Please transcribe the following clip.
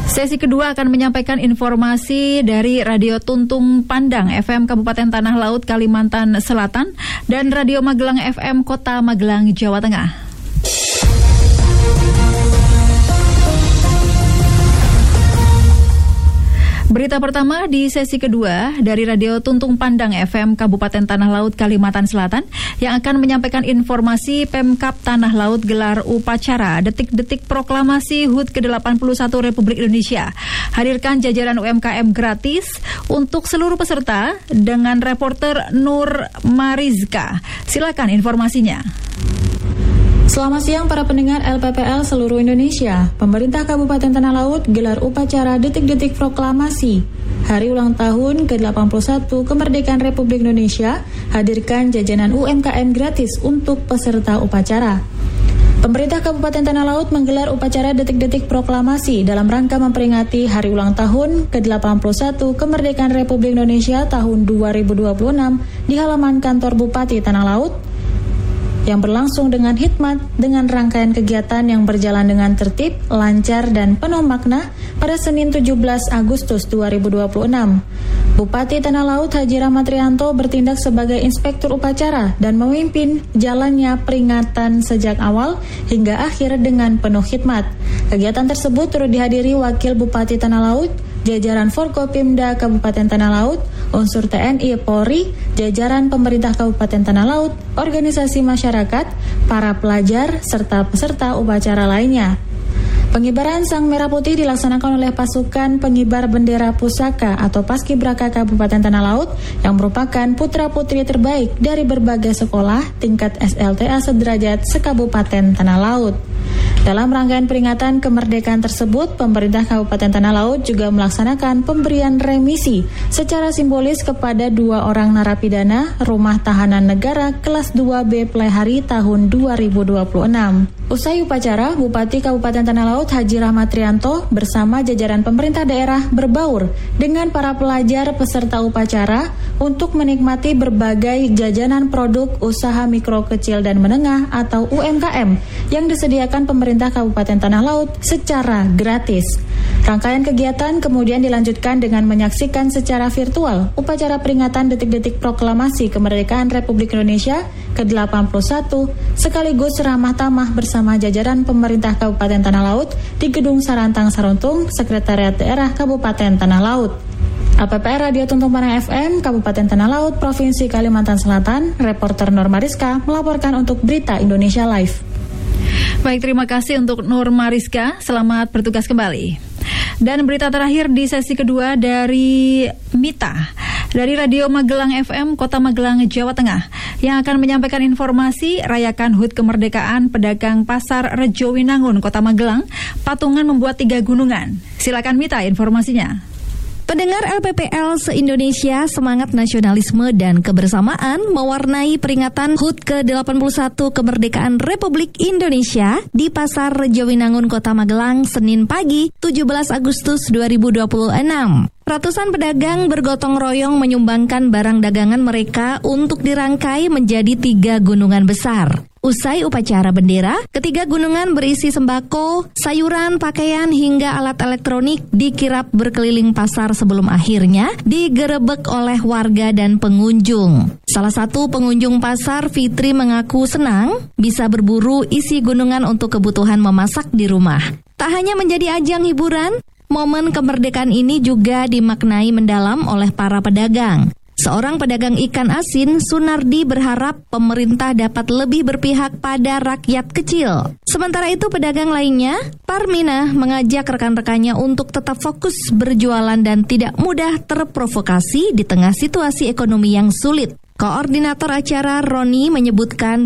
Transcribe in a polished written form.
Sesi kedua akan menyampaikan informasi dari Radio Tuntung Pandang FM Kabupaten Tanah Laut, Kalimantan Selatan dan Radio Magelang FM Kota Magelang, Jawa Tengah. Berita pertama di sesi kedua dari Radio Tuntung Pandang FM Kabupaten Tanah Laut, Kalimantan Selatan yang akan menyampaikan informasi Pemkab Tanah Laut gelar upacara detik-detik proklamasi HUT ke-81 Republik Indonesia. Hadirkan jajaran UMKM gratis untuk seluruh peserta dengan reporter Nur Marizka. Silakan informasinya. Selamat siang para pendengar LPPL seluruh Indonesia. Pemerintah Kabupaten Tanah Laut gelar upacara detik-detik proklamasi Hari Ulang Tahun ke-81 Kemerdekaan Republik Indonesia, hadirkan jajanan UMKM gratis untuk peserta upacara. Pemerintah Kabupaten Tanah Laut menggelar upacara detik-detik proklamasi dalam rangka memperingati Hari Ulang Tahun ke-81 Kemerdekaan Republik Indonesia tahun 2026 di halaman kantor Bupati Tanah Laut, yang berlangsung dengan hikmat dengan rangkaian kegiatan yang berjalan dengan tertib, lancar, dan penuh makna pada Senin 17 Agustus 2026. Bupati Tanah Laut Haji Rahmat Rianto bertindak sebagai inspektur upacara dan memimpin jalannya peringatan sejak awal hingga akhir dengan penuh hikmat. Kegiatan tersebut turut dihadiri Wakil Bupati Tanah Laut, jajaran Forkopimda Kabupaten Tanah Laut, unsur TNI Polri, jajaran pemerintah Kabupaten Tanah Laut, organisasi masyarakat, para pelajar, serta peserta upacara lainnya. Pengibaran Sang Merah Putih dilaksanakan oleh pasukan pengibar bendera pusaka atau Paskibraka Kabupaten Tanah Laut yang merupakan putra-putri terbaik dari berbagai sekolah tingkat SLTA sederajat se-Kabupaten Tanah Laut. Dalam rangkaian peringatan kemerdekaan tersebut, pemerintah Kabupaten Tanah Laut juga melaksanakan pemberian remisi secara simbolis kepada 2 orang narapidana Rumah Tahanan Negara kelas 2B Plehari tahun 2026. Usai upacara, Bupati Kabupaten Tanah Laut Haji Rahmat Rianto bersama jajaran pemerintah daerah berbaur dengan para pelajar peserta upacara untuk menikmati berbagai jajanan produk usaha mikro kecil dan menengah atau UMKM yang disediakan pemerintah Kabupaten Tanah Laut secara gratis. Rangkaian kegiatan kemudian dilanjutkan dengan menyaksikan secara virtual upacara peringatan detik-detik proklamasi kemerdekaan Republik Indonesia ke-81 sekaligus ramah tamah bersama jajaran pemerintah Kabupaten Tanah Laut di Gedung Sarantang Saruntung, Sekretariat Daerah Kabupaten Tanah Laut. LPPR Radio Tuntung Pandang FM Kabupaten Tanah Laut, Provinsi Kalimantan Selatan, reporter Nur Marizka melaporkan untuk Berita Indonesia Live. Baik, terima kasih untuk Nur Marizka. Selamat bertugas kembali. Dan berita terakhir di sesi kedua dari Mita dari Radio Magelang FM Kota Magelang, Jawa Tengah yang akan menyampaikan informasi rayakan HUT kemerdekaan pedagang Pasar Rejowinangun Kota Magelang patungan membuat 3 gunungan. Silakan Mita informasinya. Pendengar LPPL se-Indonesia, semangat nasionalisme dan kebersamaan mewarnai peringatan HUT ke-81 Kemerdekaan Republik Indonesia di Pasar Rejowinangun Kota Magelang, Senin pagi, 17 Agustus 2026. Ratusan pedagang bergotong royong menyumbangkan barang dagangan mereka untuk dirangkai menjadi 3 gunungan besar. Usai upacara bendera, 3 gunungan berisi sembako, sayuran, pakaian, hingga alat elektronik dikirap berkeliling pasar sebelum akhirnya digerebek oleh warga dan pengunjung. Salah satu pengunjung pasar, Fitri, mengaku senang bisa berburu isi gunungan untuk kebutuhan memasak di rumah. Tak hanya menjadi ajang hiburan, momen kemerdekaan ini juga dimaknai mendalam oleh para pedagang. Seorang pedagang ikan asin, Sunardi, berharap pemerintah dapat lebih berpihak pada rakyat kecil. Sementara itu pedagang lainnya, Parmina, mengajak rekan-rekannya untuk tetap fokus berjualan dan tidak mudah terprovokasi di tengah situasi ekonomi yang sulit. Koordinator acara Roni menyebutkan